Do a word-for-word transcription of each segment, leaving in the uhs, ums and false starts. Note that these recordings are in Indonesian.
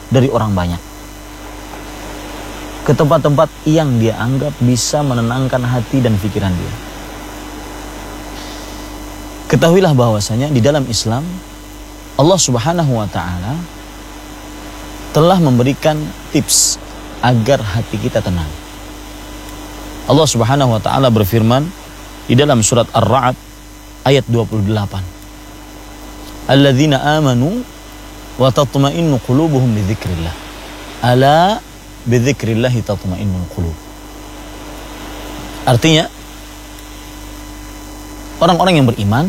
dari orang banyak, ke tempat-tempat yang dia anggap bisa menenangkan hati dan pikiran dia. Ketahuilah bahwasanya di dalam Islam Allah Subhanahu wa taala telah memberikan tips agar hati kita tenang. Allah Subhanahu wa taala berfirman di dalam surat Ar-Ra'd ayat dua puluh delapan. Alladzina amanu wa tatma'innu qulubuhum bi dzikrillah. Ala bi dzikrillah tatma'innul qulub. Artinya orang-orang yang beriman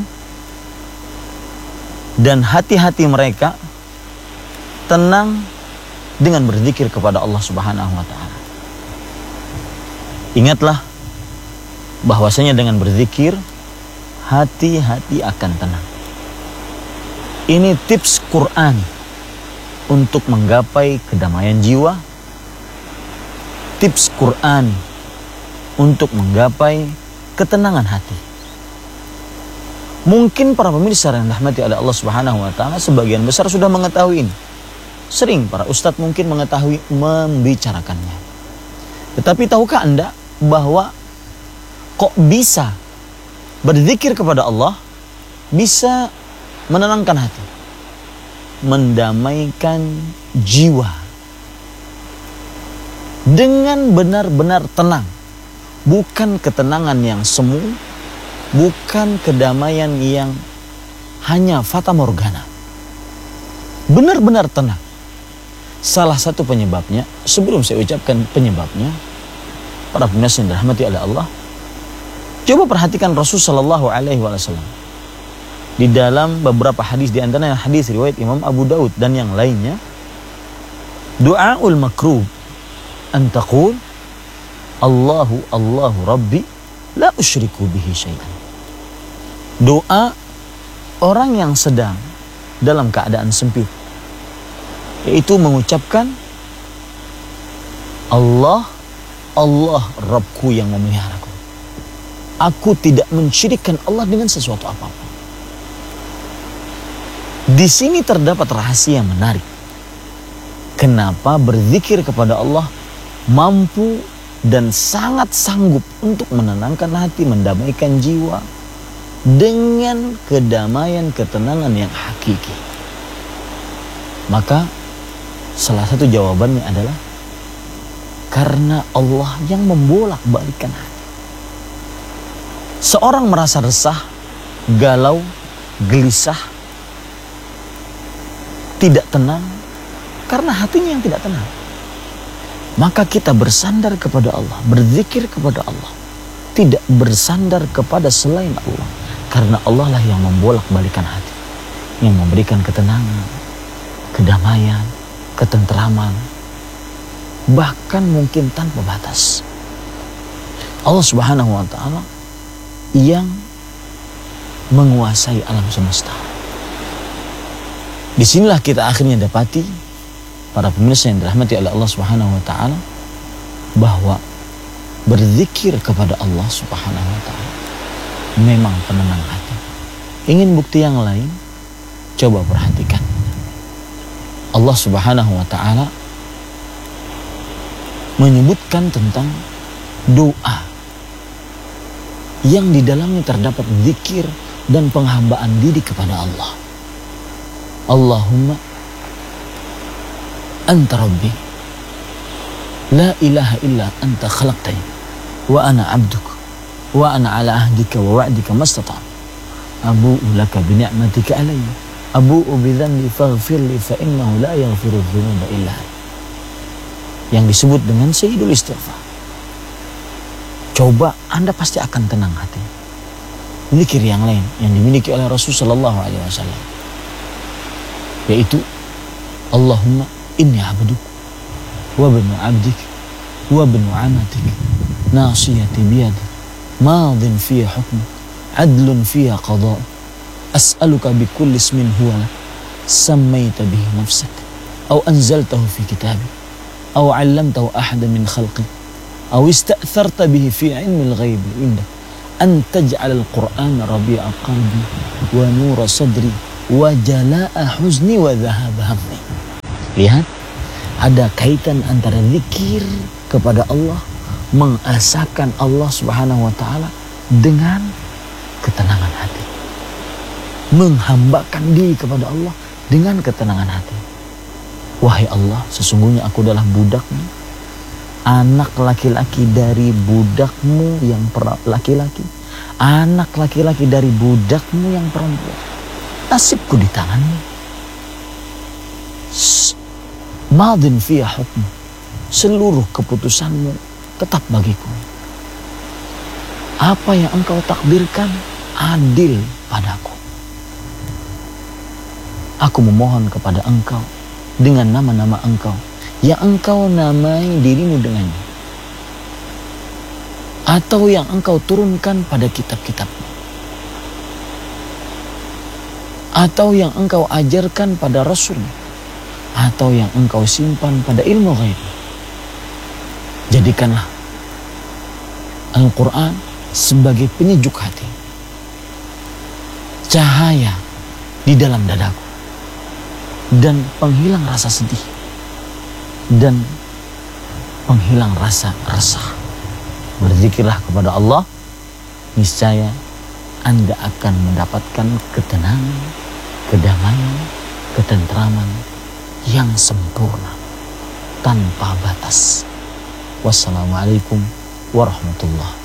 dan hati-hati mereka tenang dengan berzikir kepada Allah Subhanahu wa taala. Ingatlah bahwasanya dengan berzikir hati-hati akan tenang. Ini tips Quran untuk menggapai kedamaian jiwa. Tips Quran untuk menggapai ketenangan hati. Mungkin para pemirsa yang dirahmati oleh Allah Subhanahu wa taala sebagian besar sudah mengetahui ini. Sering para ustadz mungkin mengetahui membicarakannya. Tetapi tahukah Anda bahwa kok bisa berzikir kepada Allah bisa menenangkan hati, mendamaikan jiwa dengan benar-benar tenang, bukan ketenangan yang semu, bukan kedamaian yang hanya fata morgana, benar-benar tenang. Salah satu penyebabnya, sebelum saya ucapkan penyebabnya, para pemirsa yang dirahmati oleh Allah, coba perhatikan Rasul Shallallahu Alaihi Wasallam di dalam beberapa hadis, di antaranya hadis riwayat Imam Abu Daud dan yang lainnya, du'aul makrub antaqul Allahu Allahu Rabbi la usyriku bihi syai'an. Doa orang yang sedang dalam keadaan sempit, yaitu mengucapkan Allah Allah Rabbku yang memeliharaku. Aku tidak mensyirikkan Allah dengan sesuatu apapun. Di sini terdapat rahasia yang menarik. Kenapa berzikir kepada Allah mampu dan sangat sanggup untuk menenangkan hati, mendamaikan jiwa dengan kedamaian, ketenangan yang hakiki. Maka salah satu jawabannya adalah karena Allah yang membolak-balikkan hati. Seorang merasa resah, galau, gelisah, tidak tenang karena hatinya yang tidak tenang. Maka kita bersandar kepada Allah, berzikir kepada Allah, tidak bersandar kepada selain Allah, karena Allah lah yang membolak-balikkan hati, yang memberikan ketenangan, kedamaian, ketentraman, bahkan mungkin tanpa batas. Allah Subhanahu wa taala yang menguasai alam semesta. Disinilah kita akhirnya dapati, para pemirsa yang dirahmati oleh Allah Subhanahu wa taala, bahwa berzikir kepada Allah Subhanahu wa taala memang penenang hati. Ingin bukti yang lain? Coba perhatikan. Allah Subhanahu wa taala menyebutkan tentang doa yang di dalamnya terdapat zikir dan penghambaan diri kepada Allah. Allahumma anta rabbi la ilaha illa anta khalaqtani wa ana abduk wa ana ala ahdika wa wa'dika mastata'tu abu'u laka bi ni'matika alayya abu'u bi dhanbi faghfir li fa innahu la yaghfiru dhunuba illa anta, yang disebut dengan sayyidul istighfar. Coba Anda pasti akan tenang hati. Zikir yang lain yang dimiliki oleh Rasul sallallahu alaihi wasallam, yaitu Allahumma inni abduk wa ibnu abdik wa ibnu amatik nasiyati biyadik madin fiha hukmuk adlun fiha qada'uk as'aluka bi kulli ismin huwa lak sammaita bihi nafsak aw anzaltahu fi kitabik aw 'allamtahu ahadan min khalqik aw ista'tharta bihi fi 'ilmi al-ghaib indak an taj'al al-Qur'ana rabi'a qalbi wa nura sadri wa jalaa'a huzni wa dhahaba hammi. Lihat, ada kaitan antara zikir kepada Allah, mengesahkan Allah Subhanahu wa taala dengan ketenangan hati. Menghambakan diri kepada Allah dengan ketenangan hati. Wahai Allah, sesungguhnya aku adalah budakmu, anak laki-laki dari budakmu yang laki-laki, anak laki-laki dari budakmu yang perempuan. Nasibku di tanganmu. Madin fiya hukmu, seluruh keputusanmu tetap bagiku. Apa yang engkau takdirkan adil padaku. Aku memohon kepada engkau dengan nama-nama engkau yang engkau namai dirimu dengannya, atau yang engkau turunkan pada kitab-kitabmu, atau yang engkau ajarkan pada rasulmu, atau yang engkau simpan pada ilmu ghaib. Jadikanlah Al-Quran sebagai penyejuk hati, cahaya di dalam dadaku, dan penghilang rasa sedih, dan penghilang rasa resah. Berzikirlah kepada Allah, niscaya Anda akan mendapatkan ketenangan, kedamaian, ketentraman yang sempurna tanpa batas. Wassalamualaikum warahmatullahi